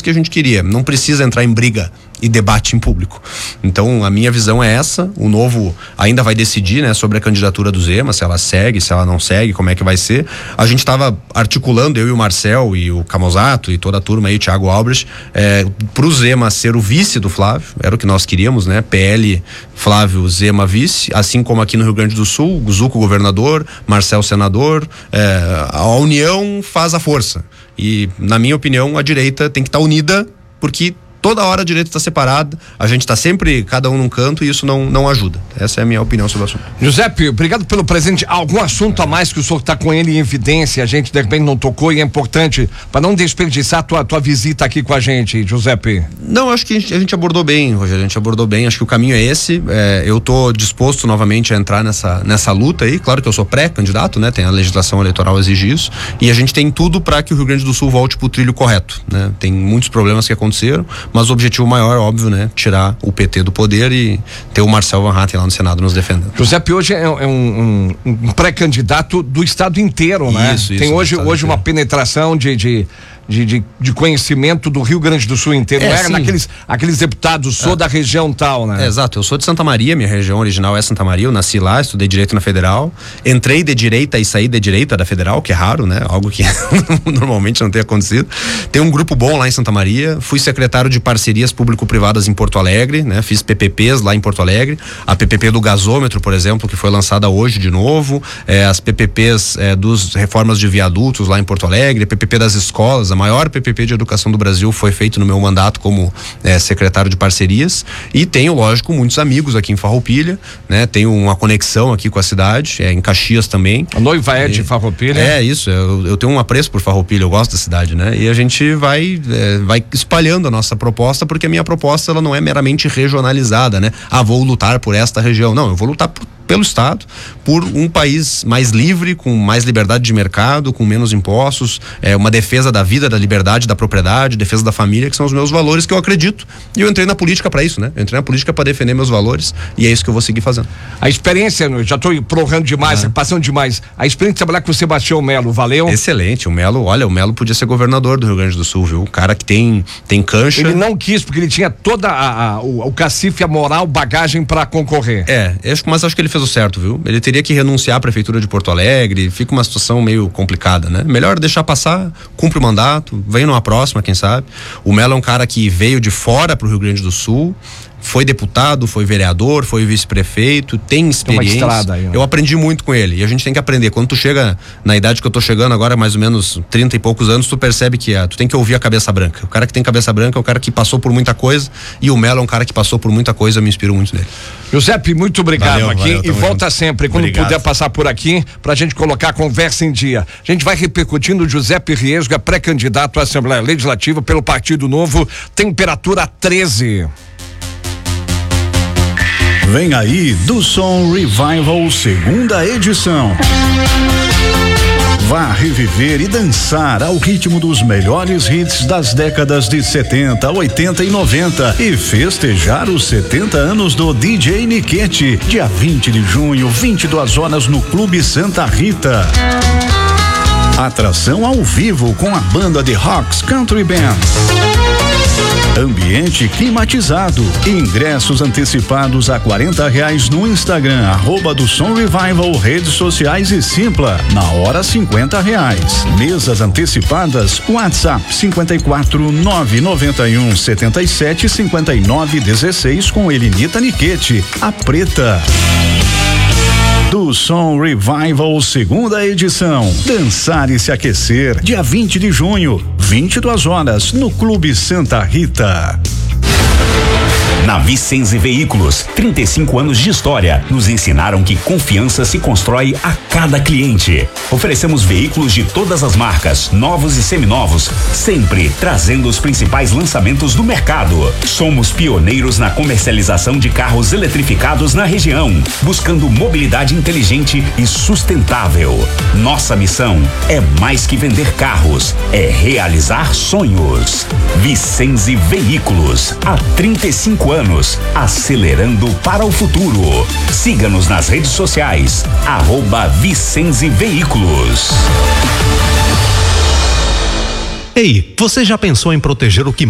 que a gente queria. Não precisa entrar em briga e debate em público. Então, a minha visão é essa. O Novo ainda vai decidir, né, sobre a candidatura do Zema, se ela segue, se ela não segue, como é que vai ser. A gente estava articulando, eu e o Marcel e o Camozato e toda a turma aí, o Thiago Albrecht, pro Zema ser o vice do Flávio, era o que nós queríamos, né? PL, Flávio, Zema vice, assim como aqui no Rio Grande do Sul, Zuco governador, Marcel senador, a união faz a força. E, na minha opinião, a direita tem que estar unida, porque toda hora a direita está separada, a gente está sempre cada um num canto e isso não ajuda. Essa é a minha opinião sobre o assunto. Giuseppe, obrigado pelo presente. Algum assunto a mais que o senhor está com ele em evidência, a gente de repente não tocou e é importante para não desperdiçar a tua visita aqui com a gente, Giuseppe? Não, acho que a gente abordou bem, Rogério, a gente abordou bem, acho que o caminho é esse. Eu tô disposto novamente a entrar nessa luta aí. Claro que eu sou pré-candidato, né? Tem a legislação eleitoral exige isso, e a gente tem tudo para que o Rio Grande do Sul volte pro trilho correto, né? Tem muitos problemas que aconteceram, mas o objetivo maior, óbvio, né? Tirar o PT do poder e ter o Marcel Van Hatten lá no Senado nos defendendo. Giuseppe hoje é um pré-candidato do estado inteiro, né? Isso, tem hoje uma penetração de conhecimento do Rio Grande do Sul inteiro, não era aqueles deputados, sou da região tal, né? Exato, eu sou de Santa Maria, minha região original é Santa Maria, eu nasci lá, estudei Direito na Federal, entrei de direita e saí de direita da Federal, que é raro, né? Algo que normalmente não tem acontecido. Tem um grupo bom lá em Santa Maria, fui secretário de parcerias público-privadas em Porto Alegre, né? Fiz PPPs lá em Porto Alegre, a PPP do gasômetro, por exemplo, que foi lançada hoje de novo, as PPPs dos reformas de viadutos lá em Porto Alegre, a PPP das escolas, a maior PPP de educação do Brasil foi feito no meu mandato como secretário de parcerias, e tenho, lógico, muitos amigos aqui em Farroupilha, né? Tenho uma conexão aqui com a cidade, em Caxias também. A noiva é de Farroupilha? É isso, eu tenho um apreço por Farroupilha, eu gosto da cidade, né? E a gente vai espalhando a nossa proposta, porque a minha proposta ela não é meramente regionalizada, né? Vou lutar por esta região. Não, eu vou lutar pelo Estado, por um país mais livre, com mais liberdade de mercado, com menos impostos, uma defesa da vida, da liberdade, da propriedade, defesa da família, que são os meus valores que eu acredito. E eu entrei na política para isso, né? Eu entrei na política para defender meus valores, e é isso que eu vou seguir fazendo. A experiência, já estou prorrogando demais, passando demais. A experiência de trabalhar com o Sebastião Melo, valeu? Excelente. O Melo podia ser governador do Rio Grande do Sul, viu? O cara que tem cancha. Ele não quis, porque ele tinha toda o cacife, a moral, bagagem para concorrer. Mas acho que ele fez o certo, viu? Ele teria que renunciar à prefeitura de Porto Alegre, fica uma situação meio complicada, né? Melhor deixar passar, cumpre o mandato, vem numa próxima, quem sabe. O Melo é um cara que veio de fora pro Rio Grande do Sul, foi deputado, foi vereador, foi vice-prefeito, tem experiência. Tem uma estrada aí, né? Eu aprendi muito com ele, e a gente tem que aprender. Quando tu chega na idade que eu tô chegando agora, mais ou menos 30 e poucos anos, tu percebe que tu tem que ouvir a cabeça branca. O cara que tem cabeça branca é o cara que passou por muita coisa, e o Melo é um cara que passou por muita coisa, eu me inspiro muito nele. Giuseppe, muito obrigado. Valeu, e volta junto. sempre, quando Obrigado. puder passar por aqui, pra gente colocar a conversa em dia. A gente vai repercutindo. Giuseppe Riesgo é pré-candidato à Assembleia Legislativa pelo Partido Novo, temperatura 13. Vem aí do Som Revival, segunda edição. Vá reviver e dançar ao ritmo dos melhores hits das décadas de 70, 80 e 90 e festejar os 70 anos do DJ Niquete, dia 20 de junho, 22 horas no Clube Santa Rita. Atração ao vivo com a banda de Rocks Country Band. Ambiente climatizado. Ingressos antecipados a R$40 no Instagram, @do Som Revival, redes sociais e Simpla. Na hora R$50. Mesas antecipadas, WhatsApp 54 991 77 59 16 com Elinita Niquete, a Preta. Do Som Revival, segunda edição. Dançar e se aquecer, dia 20 de junho, 22 horas, no Clube Santa Rita. Na Vicenze Veículos, 35 anos de história, nos ensinaram que confiança se constrói a cada cliente. Oferecemos veículos de todas as marcas, novos e seminovos, sempre trazendo os principais lançamentos do mercado. Somos pioneiros na comercialização de carros eletrificados na região, buscando mobilidade inteligente e sustentável. Nossa missão é mais que vender carros, é realizar sonhos. Vicenze Veículos, há 35 anos, acelerando para o futuro. Siga-nos nas redes sociais, @Vicenze Veículos. Ei, você já pensou em proteger o que